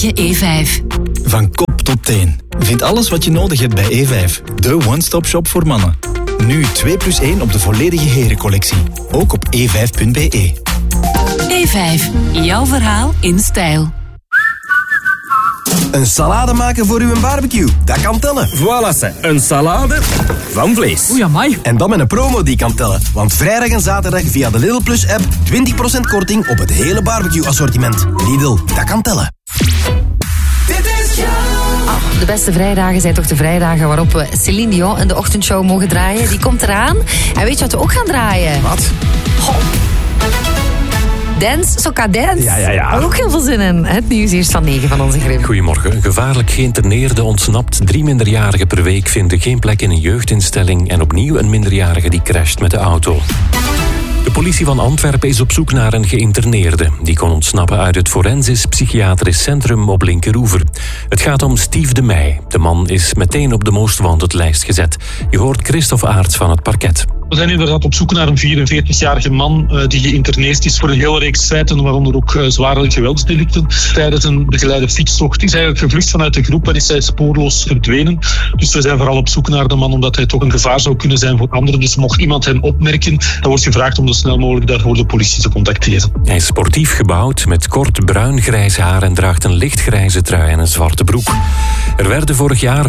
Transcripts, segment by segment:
volledige E5. Van kop tot teen. Vind alles wat je nodig hebt bij E5. De one-stop shop voor mannen. Nu 2+1 op de volledige herencollectie. Ook op e5.be. E5. Jouw verhaal in stijl. Een salade maken voor uw barbecue, dat kan tellen. Voilà, ze. Een salade van vlees. Oei, amai. En dan met een promo die kan tellen. Want vrijdag en zaterdag via de Lidl Plus app 20% korting op het hele barbecue assortiment. Lidl, dat kan tellen. De beste vrijdagen zijn toch de vrijdagen waarop we Céline Dion in de ochtendshow mogen draaien. Die komt eraan. En weet je wat we ook gaan draaien? Wat? Dance, Soca Dance. Ja. Daar ook heel veel zin in. Het nieuws eerst van 9 van onze Grim. Goedemorgen. Gevaarlijk geïnterneerde ontsnapt. 3 minderjarigen per week vinden geen plek in een jeugdinstelling. En opnieuw een minderjarige die crasht met de auto. De politie van Antwerpen is op zoek naar een geïnterneerde. Die kon ontsnappen uit het Forensisch Psychiatrisch Centrum op Linkeroever. Het gaat om Steve de Meij. De man is meteen op de most wanted lijst gezet. Je hoort Christophe Aerts van het parket. We zijn inderdaad op zoek naar een 44-jarige man die geïnterneerd is voor een hele reeks feiten, waaronder ook zware geweldsdelicten. Tijdens een begeleide fietstocht is hij eigenlijk gevlucht vanuit de groep en is hij spoorloos verdwenen. Dus we zijn vooral op zoek naar de man, omdat hij toch een gevaar zou kunnen zijn voor anderen. Dus mocht iemand hem opmerken, dan wordt gevraagd om zo snel mogelijk daarvoor de politie te contacteren. Hij is sportief gebouwd met kort bruin-grijs haar en draagt een lichtgrijze trui en een zwarte broek. Er werden vorig jaar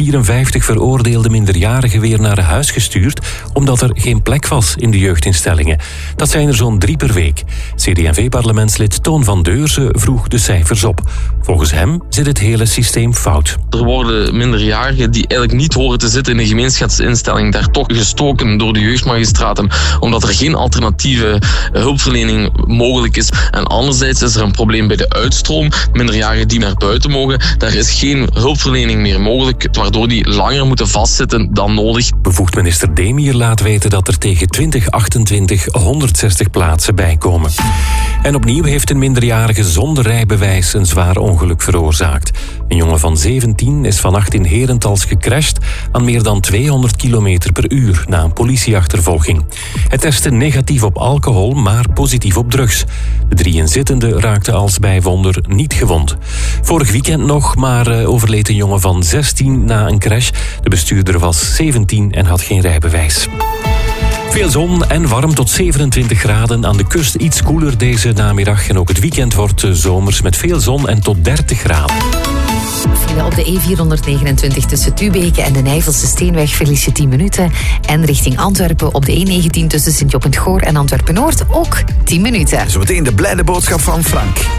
154 veroordeelde minderjarigen weer naar huis gestuurd, omdat er geen plek was in de jeugdinstellingen. Dat zijn er zo'n 3 per week. CD&V-parlementslid Toon van Deurzen vroeg de cijfers op. Volgens hem zit het hele systeem fout. Er worden minderjarigen die eigenlijk niet horen te zitten in een gemeenschapsinstelling daar toch gestoken door de jeugdmagistraten, omdat er geen alternatieve hulpverlening mogelijk is. En anderzijds is er een probleem bij de uitstroom. Minderjarigen die naar buiten mogen, daar is geen hulpverlening meer mogelijk, waardoor die langer moeten vastzitten dan nodig. Bevoegd minister Demir laat weten dat er tegen 2028 160 plaatsen bijkomen. En opnieuw heeft een minderjarige zonder rijbewijs een zwaar ongeluk veroorzaakt. Een jongen van 17 is vannacht in Herentals gecrashed aan meer dan 200 km per uur na een politieachtervolging. Hij testte negatief op alcohol, maar positief op drugs. De 3 inzittenden raakten als bijwonder niet gewond. Vorig weekend nog, maar overleed een jongen van 16 na een crash. De bestuurder was 17 en had geen rijbewijs. Veel zon en warm tot 27 graden. Aan de kust iets koeler deze namiddag. En ook het weekend wordt zomers met veel zon en tot 30 graden. File op de E429 tussen Tubeke en de Nijvelse Steenweg verlies je 10 minuten. En richting Antwerpen op de E19 tussen Sint-Job en Goor en Antwerpen-Noord ook 10 minuten. Zometeen de blijde boodschap van Frank.